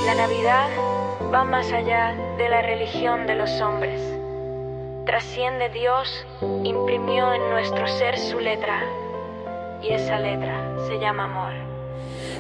La Navidad va más allá de la religión de los hombres. Trasciende Dios, imprimió en nuestro ser su letra, y esa letra se llama amor.